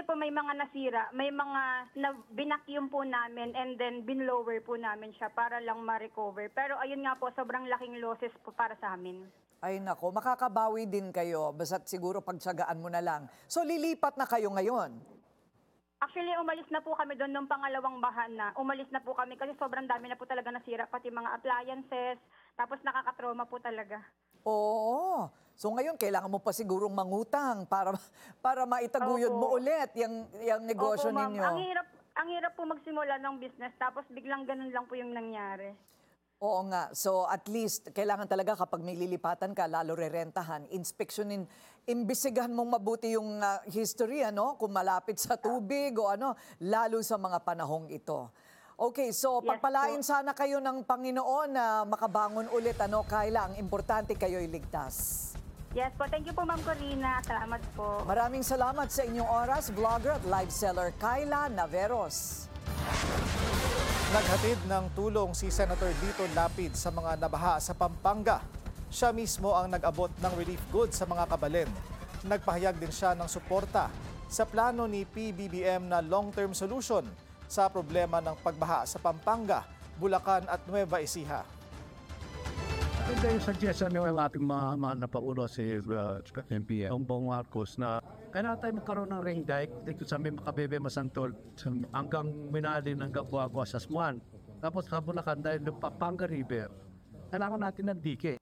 po may mga nasira, may mga binakyum po namin and then binlower po namin siya para lang ma-recover. Pero ayun nga po, sobrang laking losses po para sa amin. Ay nako, makakabawi din kayo. Basta't siguro pagtsagaan mo na lang. So lilipat na kayo ngayon? Actually, umalis na po kami doon nung pangalawang baha na. Umalis na po kami kasi sobrang dami na po talaga nasira, pati mga appliances. Tapos nakakatrauma po talaga. Oo. So ngayon, kailangan mo pa sigurong mangutang para maitaguyod Opo. mo ulit yung negosyo Opo, ma'am. ninyo. Ang hirap po magsimula ng business tapos biglang ganun lang po yung nangyari. Oo nga. So at least, kailangan talaga kapag may lilipatan ka, lalo rerentahan, inspeksyonin, imbisigahan mong mabuti yung history, ano? Kung malapit sa tubig o ano, lalo sa mga panahong ito. Okay, so Yes, pagpalain po. sana kayo ng Panginoon na makabangon ulit, ano, Kayla? Ang importante kayo'y ligtas. Yes po. Thank you po, Ma'am Corina. Salamat po. Maraming salamat sa inyong oras, vlogger at live seller Kayla Naveros. Naghatid ng tulong si Senator Lito Lapid sa mga nabaha sa Pampanga. Siya mismo ang nag-abot ng relief goods sa mga kabalin. Nagpahayag din siya ng suporta sa plano ni PBBM na long-term solution sa problema ng pagbaha sa Pampanga, Bulacan at Nueva Ecija. Ito yung suggestion ng ating mga napaulo si MP, Bongbong Marcos, na kailangan tayo magkaroon ng ring dike dito sa may Makabebe Masantol hanggang Minalin, hanggang Buagua sa Smuan. Tapos sa Bulacan dahil ng Pampanga River, kailangan natin ng dike.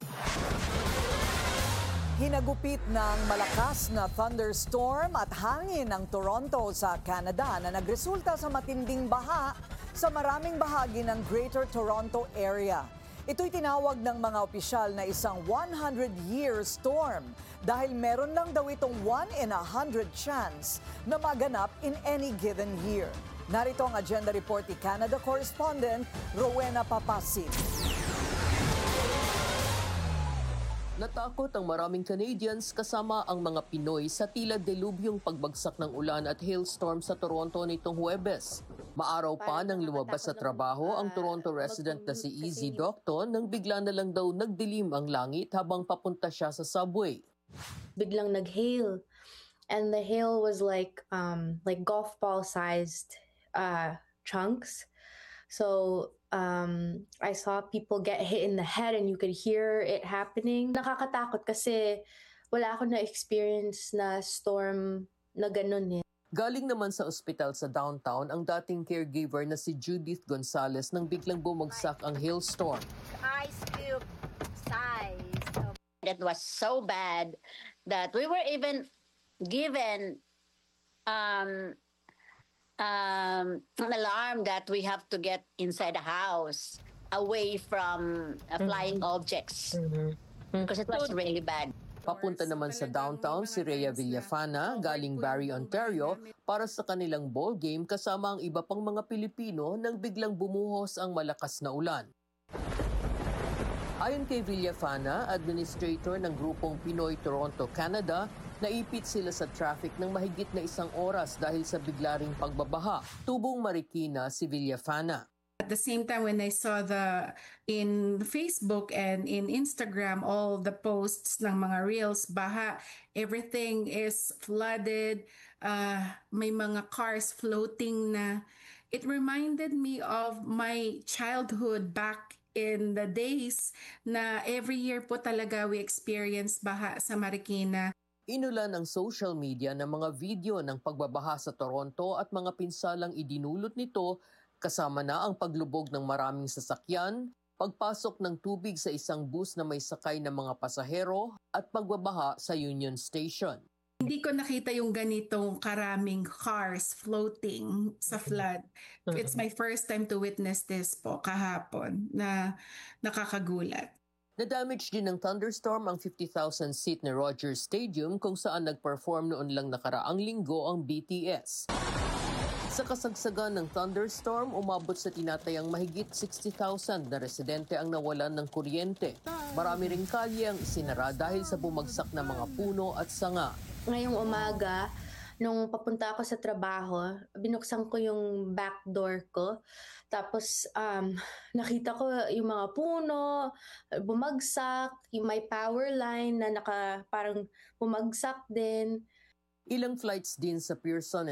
Hinagupit ng malakas na thunderstorm at hangin ng Toronto sa Canada na nagresulta sa matinding baha sa maraming bahagi ng Greater Toronto Area. Ito'y tinawag ng mga opisyal na isang 100-year storm dahil meron lang daw itong 1 in 100 chance na maganap in any given year. Narito ang agenda report ni Canada correspondent Rowena Papasin. Natakot ang maraming Canadians kasama ang mga Pinoy sa tila delubyong pagbagsak ng ulan at hailstorm sa Toronto nitong Huwebes. Maaraw pa nang lumabas sa trabaho ang Toronto resident na si Izzy Docton nang bigla na lang daw nagdilim ang langit habang papunta siya sa subway. Biglang nag-hail, and the hail was like golf ball sized chunks. So I saw people get hit in the head and you could hear it happening. Nakakatakot kasi wala ako na-experience na storm na ganun eh. Galing naman sa ospital sa downtown ang dating caregiver na si Judith Gonzalez nang biglang bumagsak ang hailstorm. Ice cube size. It was so bad that we were even given an alarm that we have to get inside the house away from flying objects because it was really bad. Papunta naman sa downtown si Rhea Villafana galing Barrie, Ontario para sa kanilang ball game kasama ang iba pang mga Pilipino nang biglang bumuhos ang malakas na ulan. Ayon kay Villafana, administrator ng grupong Pinoy Toronto, Canada, naipit sila sa traffic ng mahigit na 1 oras dahil sa bigla ring pagbabaha. Tubong Marikina si Villafana. At the same time, when I saw in Facebook and in Instagram, all the posts ng mga reels, baha, everything is flooded, may mga cars floating na. It reminded me of my childhood back in the days na every year po talaga we experience baha sa Marikina. Inulan ang social media ng mga video ng pagbabaha sa Toronto at mga pinsalang idinulot nito kasama na ang paglubog ng maraming sasakyan, pagpasok ng tubig sa isang bus na may sakay ng mga pasahero at pagbabaha sa Union Station. Hindi ko nakita yung ganitong karaming cars floating sa flood. It's my first time to witness this po kahapon na nakakagulat. Na-damage din ng thunderstorm ang 50,000-seat na Rogers Stadium kung saan nag-perform noon lang nakaraang linggo ang BTS. Sa kasagsagan ng thunderstorm, umabot sa tinatayang mahigit 60,000 na residente ang nawalan ng kuryente. Marami ring kalye ang isinara dahil sa bumagsak na mga puno at sanga. Ngayong umaga, nung papunta ako sa trabaho, binuksan ko yung back door ko. Tapos nakita ko yung mga puno, bumagsak, yung may power line na parang bumagsak din. Ilang flights din sa Pearson